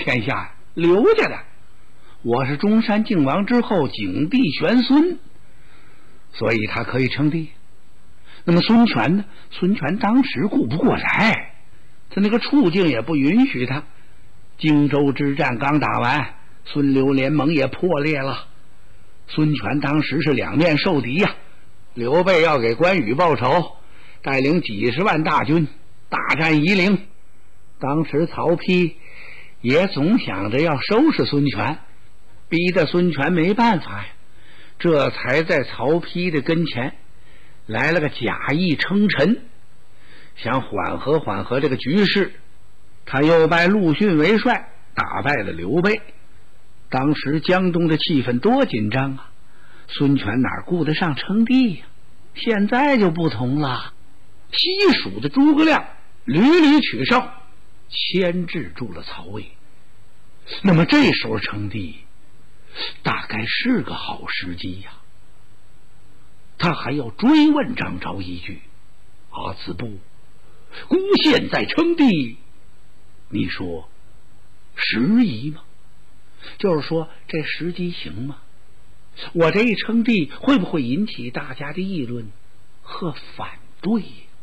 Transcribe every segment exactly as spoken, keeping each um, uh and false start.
天下，刘家的。我是中山靖王之后景帝玄孙，所以他可以称帝。那么孙权呢？孙权当时顾不过来，他那个处境也不允许他。荆州之战刚打完，孙刘联盟也破裂了。孙权当时是两面受敌呀、啊，刘备要给关羽报仇，带领几十万大军大战夷陵。当时曹丕也总想着要收拾孙权，逼得孙权没办法呀，这才在曹丕的跟前来了个假意称臣，想缓和缓和这个局势。他又拜陆逊为帅，打败了刘备。当时江东的气氛多紧张啊，孙权哪顾得上称帝呀、啊？现在就不同了，西蜀的诸葛亮屡屡取胜，牵制住了曹魏。那么这时候称帝大概是个好时机呀、啊。他还要追问张昭一句：阿子布，孤现在称帝，你说时宜吗？就是说这时机行吗？我这一称帝会不会引起大家的议论和反对？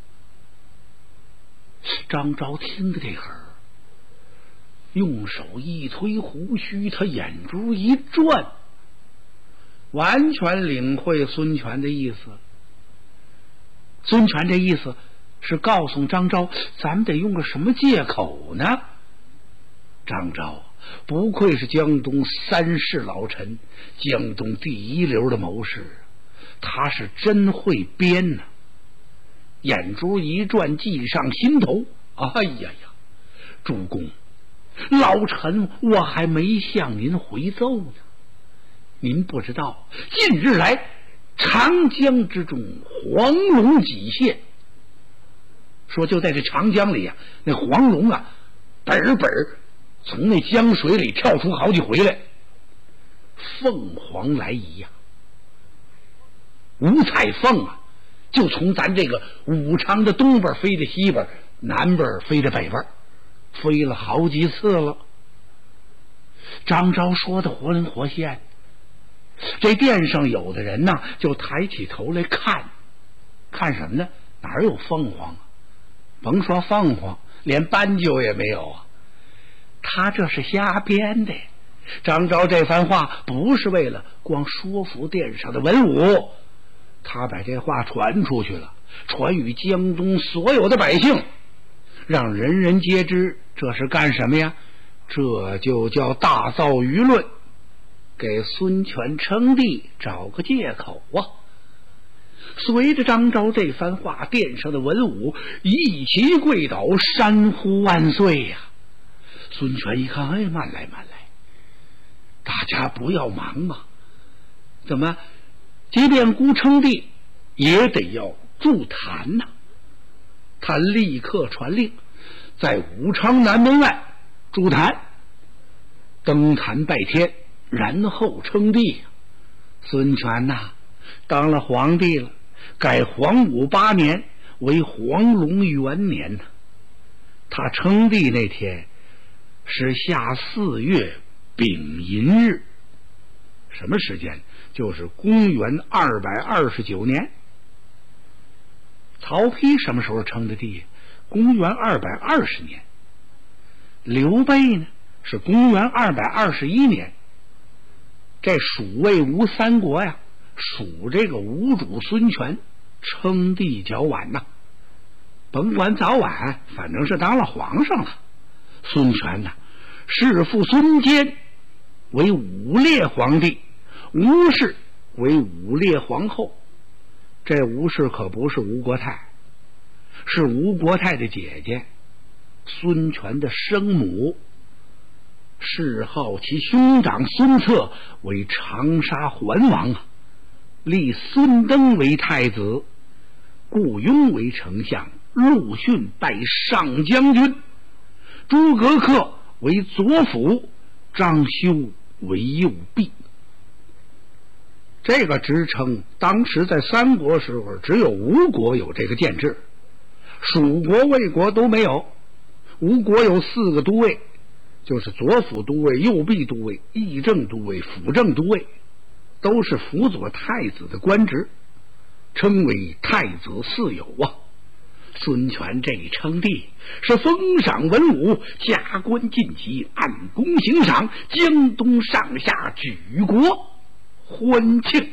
张昭听着这会儿，用手一推胡须，他眼珠一转，完全领会孙权的意思。孙权这意思是告诉张昭，咱们得用个什么借口呢？张昭不愧是江东三世老臣，江东第一流的谋士，他是真会编呢、啊。眼珠一转，计上心头。哎呀呀，主公，老臣我还没向您回奏呢。您不知道，近日来长江之中黄龙几现，说就在这长江里啊，那黄龙啊，本儿本儿从那江水里跳出好几回来，凤凰来仪呀、啊，五彩凤啊，就从咱这个武昌的东边飞到西边，南边飞到北边，飞了好几次了。张昭说的活灵活现，这殿上有的人呢，就抬起头来看，看什么呢？哪有凤凰啊？甭说凤凰，连斑鸠也没有啊！他这是瞎编的。张昭这番话不是为了光说服殿上的文武，他把这话传出去了，传与江东所有的百姓，让人人皆知。这是干什么呀？这就叫大造舆论，给孙权称帝找个借口啊！随着张昭这番话，殿上的文武一齐跪倒，山呼万岁呀、啊！孙权一看，哎，慢来慢来，大家不要忙嘛，怎么即便孤称帝也得要筑坛呐、啊？他立刻传令，在武昌南门外筑坛，登坛拜天，然后称帝。孙权呐、啊，当了皇帝了，改黄武八年为黄龙元年呢。他称帝那天是夏四月丙寅日，什么时间？就是公元二百二十九年。曹丕什么时候称的帝？公元二百二十年。刘备呢，是公元二百二十一年。这蜀魏吴三国呀，蜀这个吴主孙权称帝较晚呐，甭管早晚，反正是当了皇上了。孙权呐，弑父孙坚为武烈皇帝，吴氏为武烈皇后。这吴氏可不是吴国太，是吴国太的姐姐，孙权的生母。谥号其兄长孙策为长沙桓王啊，立孙登为太子，顾雍为丞相，陆逊拜上将军，诸葛恪为左辅，张修为右弼。这个职称当时在三国时候只有吴国有这个建制，蜀国、魏国都没有。吴国有四个都尉， 就是左辅都尉、右弼都尉、议政都尉、辅政都尉，都是辅佐太子的官职，称为太子四友啊。孙权这一称帝，是封赏文武，加官进级，按功行赏，江东上下举国欢庆。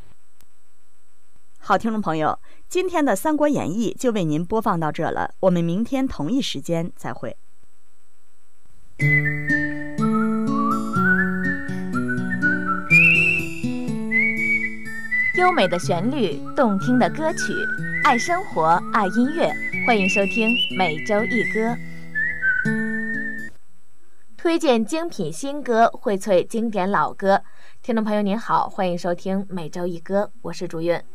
好，听众朋友，今天的《三国演义》就为您播放到这了，我们明天同一时间再会。 优美的旋律，动听的歌曲，爱生活，爱音乐，欢迎收听每周一歌，推荐精品新歌，荟萃经典老歌。听众朋友您好，欢迎收听每周一歌，我是朱韵。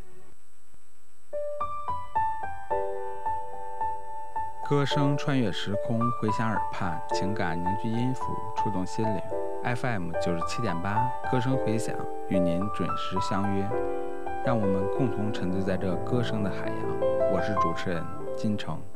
歌声穿越时空，回响耳畔，情感凝聚音符，触动心灵。F M 九十七点八，歌声回响，与您准时相约。让我们共同沉醉在这歌声的海洋。我是主持人金城。